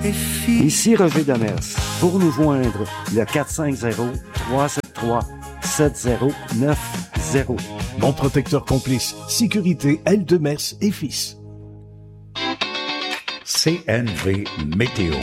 Ici Roger Demers. Pour nous joindre, le 450-373-7090. Mon protecteur complice. Sécurité L. Demers et Fils. CNV Météo.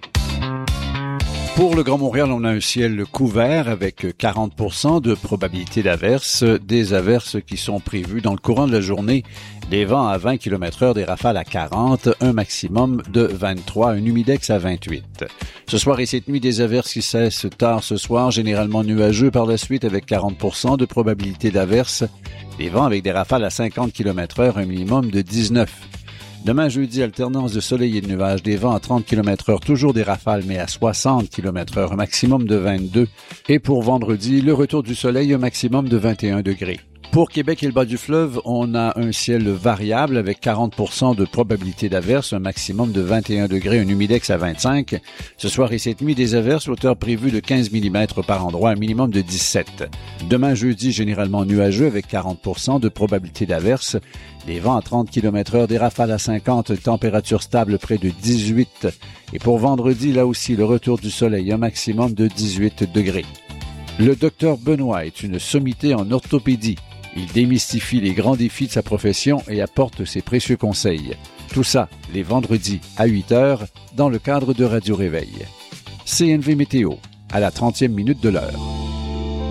Pour le Grand Montréal, on a un ciel couvert avec 40% de probabilité d'averses. Des averses qui sont prévues dans le courant de la journée. Des vents à 20 km/h, des rafales à 40, un maximum de 23, un humidex à 28. Ce soir et cette nuit, des averses qui cessent tard ce soir, généralement nuageux par la suite avec 40% de probabilité d'averses. Des vents avec des rafales à 50 km/h, un minimum de 19. Demain, jeudi, alternance de soleil et de nuages, des vents à 30 km/h, toujours des rafales, mais à 60 km/h, un maximum de 22. Et pour vendredi, le retour du soleil, un maximum de 21 degrés. Pour Québec et le bas du fleuve, on a un ciel variable avec 40% de probabilité d'averses, un maximum de 21 degrés, un humidex à 25. Ce soir et cette nuit, des averses, hauteur prévue de 15 mm par endroit, un minimum de 17. Demain, jeudi, généralement nuageux avec 40% de probabilité d'averses. Des vents à 30 km/h, des rafales à 50, température stable près de 18. Et pour vendredi, là aussi, le retour du soleil, un maximum de 18 degrés. Le docteur Benoît est une sommité en orthopédie. Il démystifie les grands défis de sa profession et apporte ses précieux conseils. Tout ça, les vendredis à 8h, dans le cadre de Radio Réveil. CNV Météo, à la 30e minute de l'heure.